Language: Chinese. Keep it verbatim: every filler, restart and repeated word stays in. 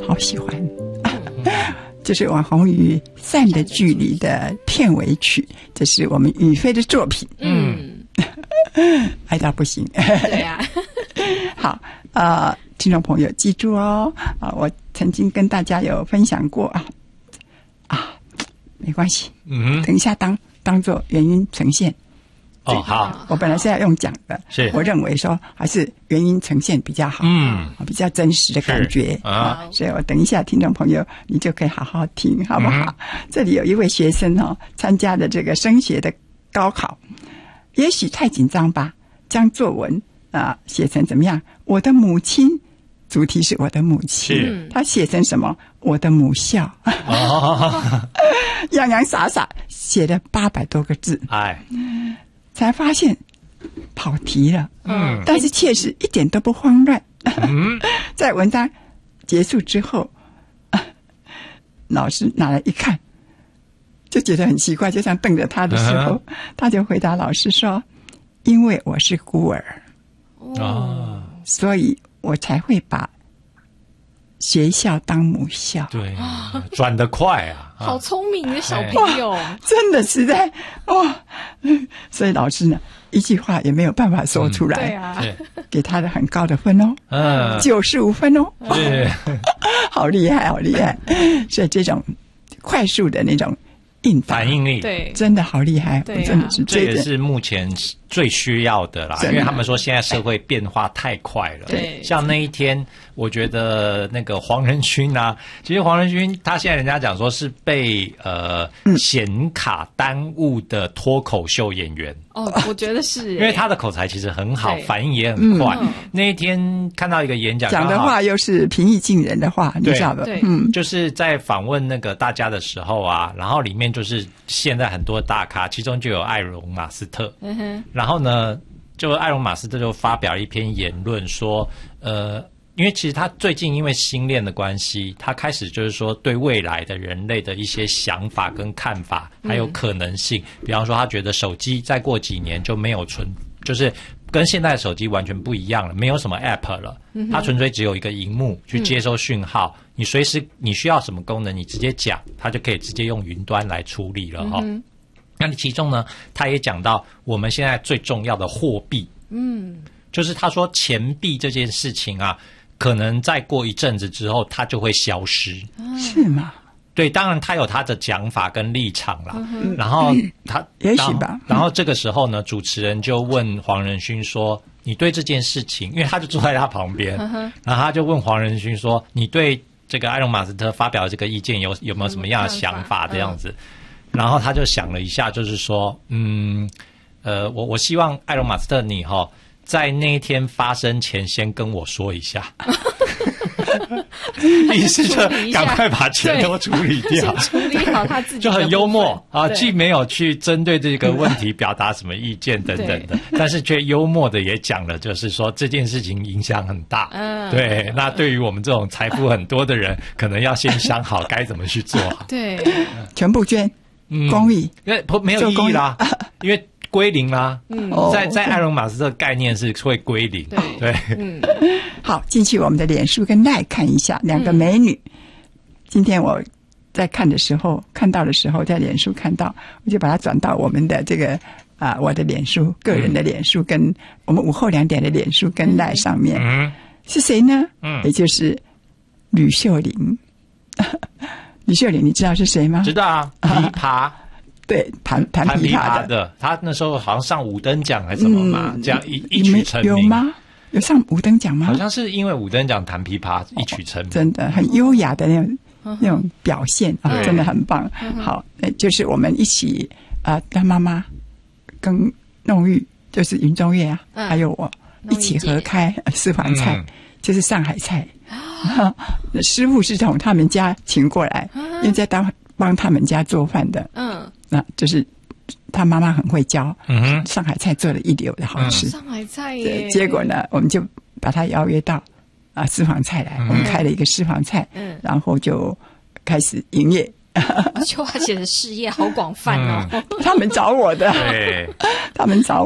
好喜欢。就是王宏宇《散的距离》的片尾曲，这是我们宇飞的作品。 嗯， 爱到不行。 对呀、 啊。好，呃，听众朋友记住哦，啊，我曾经跟大家有分享过啊，啊，没关系， 嗯， 等一下当当做原因呈现。 哦，好， 我本来是要用讲的， 是我认为说还是原因呈现比较好， 嗯， 比较真实的感觉啊， 所以我等一下听众朋友你就可以好好听，好不好？嗯、这里有一位学生哦，参加了这个升学的高考，也许太紧张吧，将作文啊写成怎么样？我的母亲，主题是我的母亲，他写成什么？我的母校，哦、洋洋洒洒写了八百多个字， 哎。 才发现跑题了， 嗯， 但是确实一点都不慌乱。 嗯， 在文章结束之后，啊、老师拿来一看，就觉得很奇怪，就像瞪着他的时候，嗯、他就回答老师说：“因为我是孤儿， 哦， 所以我才会把学校当母校。” 对，转得快啊！ 好聪明的小朋友， 真的实在哇！所以老师呢，一句话也没有办法说出来， 嗯、对啊， 给他的很高的分哦， 嗯， 九十五分哦， 对， 好厉害，好厉害！所以这种快速的那种应答反应力， 对， 真的好厉害， 对、啊， 我真的是这个是目前最需要的啦，因为他们说现在社会变化太快了， 对， 像那一天。我觉得那个黄仁勋啊，其实黄仁勋他现在人家讲说是被呃显卡耽误的脱口秀演员。 哦，我觉得是， 因为他的口才其实很好，反应也很快。嗯、那一天看到一个演讲， 讲的话又是平易近人的话，你知道的。 嗯，就是在访问那个大家的时候啊，然后里面就是现在很多大咖，其中就有艾隆马斯特。 嗯哼， 然后呢，就艾隆马斯特就发表一篇言论说，呃。因为其实他最近因为新恋的关系，他开始就是说对未来的人类的一些想法跟看法还有可能性，嗯、比方说他觉得手机再过几年就没有存，就是跟现在的手机完全不一样了，没有什么 app 了，嗯、它纯粹只有一个萤幕去接收讯号，嗯、你随时你需要什么功能，你直接讲，它就可以直接用云端来处理了哈。嗯、那其中呢，他也讲到我们现在最重要的货币，嗯，就是他说钱币这件事情啊。可能再过一阵子之后，它就会消失， 是吗？ 对，当然他有他的讲法跟立场啦。嗯、然后他、嗯、 也许吧。 然后这个时候呢，主持人就问黄仁勋说：“你对这件事情，因为他就坐在他旁边，嗯、然后他就问黄仁勋说：‘你对这个埃隆马斯特发表的这个意见有有没有什么样的想法？’这样子。嗯、然后他就想了一下，就是说，嗯，呃，我我希望埃隆马斯特你哈。在那一天发生前，先跟我说一下，意思就赶快把钱都处理掉， 处理好他自己， 就很幽默啊，既没有去针对这个问题表达什么意见等等的，但是却幽默的也讲了，就是说这件事情影响很大。嗯，对，那对于我们这种财富很多的人，可能要先想好该怎么去做。 对， 全部捐公益， 因为不没有意义啦，因为。归零啦，嗯，在在艾隆马斯特概念是会归零， 对， 对， 嗯， 好，进去我们的脸书跟赖看一下，两个美女。嗯、今天我在看的时候，看到的时候，在脸书看到，我就把它转到我们的这个啊、呃，我的脸书个人的脸书跟我们午后两点的脸书跟赖上面，嗯，是谁呢？嗯，也就是吕秀玲。吕秀玲，你知道是谁吗？ 知道啊，琵琶。 对，弹弹琵琶的，他那时候好像上五灯奖还是什么嘛，嗯、这样一一举成名。 有吗？有上五灯奖吗？ 好像是因为五灯奖弹琵琶一举成名， 哦、真的很优雅的那种、嗯、那种表现啊，真的很棒。嗯、好，就是我们一起啊，当妈妈跟弄玉，就是云中月啊，嗯、还有我一起合开私房菜，嗯、就是上海菜。啊、师傅是从他们家请过来，嗯、因为在当。帮他们家做饭的，嗯，那就是他妈妈很会教，嗯哼，上海菜做的一流的好吃， 嗯、上海菜耶。 结果呢，我们就把他邀约到啊私房菜来，嗯、我们开了一个私房菜，嗯，然后就开始营业。 秋华姐的事业好广泛哦， 嗯、他们找我的， 对， 他们找我。